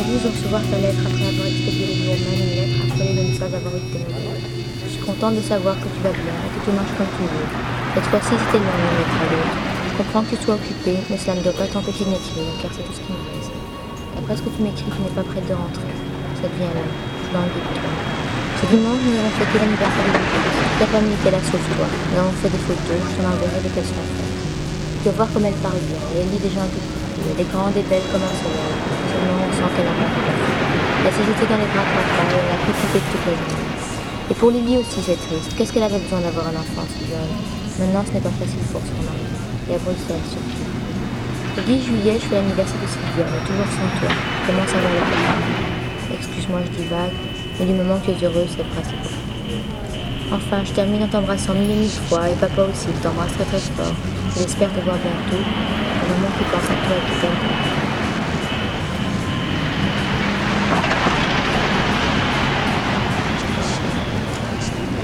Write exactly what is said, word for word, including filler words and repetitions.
douze de recevoir ta lettre après avoir expédié le jour même une lettre affolée de ne pas avoir eu de tes nouvelles. Je suis contente de savoir que tu vas bien et que tu marches comme tu veux. Cette fois-ci, c'était loin d'une lettre à l'autre. Je comprends que tu sois occupé, mais cela ne doit pas t'empêcher de m'écrire, car c'est tout ce qui me reste. D'après ce que tu m'écris, tu n'es pas prête de rentrer. Ça devient long. Je languis de toi. Ce dimanche, nous avons fêté l'anniversaire de Lucas. Toute la famille était là sauf toi. Nous avons fait des photos, je t'en enverrai dès qu'elles sont faites. Tu vas voir comme elle parle bien. Elle lit des gens un peu plus petits. Elle est grande et belle comme un soleil. Seulement, on sent qu'elle a pas peur. Elle s'est jetée dans les bras de papa et elle a profité de toute la journée. Et pour Lily aussi, c'est triste. Qu'est-ce qu'elle avait besoin d'avoir un enfant si jeune? Maintenant, ce n'est pas facile pour son mari. Et à Bruxelles surtout. Le dix juillet, je fais l'anniversaire de Sylvia, mais toujours sans toi. Comment ça va la famille? Excuse-moi, je divague, mais du moment que tu es heureuse, c'est le principal. Enfin, je termine en t'embrassant mille et mille fois, et papa aussi, il t'embrasse très très fort. J'espère te voir bientôt, un moment qui pense à toi et qui t'aime.